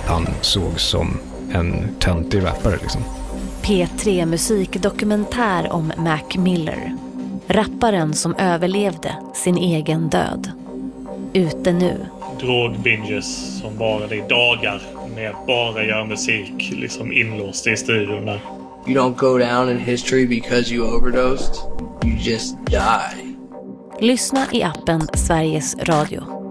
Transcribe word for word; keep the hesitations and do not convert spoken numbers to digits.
han såg som en töntig rappare liksom. P tre musikdokumentär om Mac Miller. Rapparen som överlevde sin egen död. Ute nu. Drogbinges som bara i dagar med bara göra musik liksom inlåst i studion där. You don't go down in history because you overdosed. You just die. Lyssna i appen Sveriges Radio.